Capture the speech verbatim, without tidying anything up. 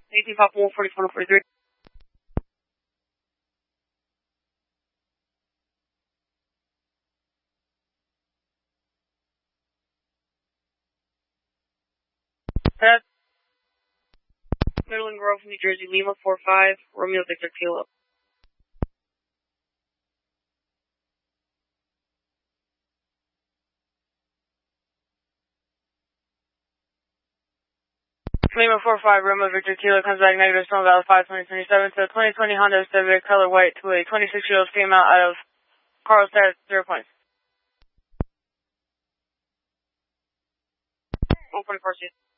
eighteen Papa one forty-four forty-three. Test. Middle and Grove, New Jersey, Lima four five, Romeo Victor Kilo. Lima four five, Romeo Victor Kilo comes back negative, Stone Valley five twenty twenty-seven to a twenty twenty Honda Civic color white to a twenty-six-year-old female out of Carlstadt, zero points. one forty-four,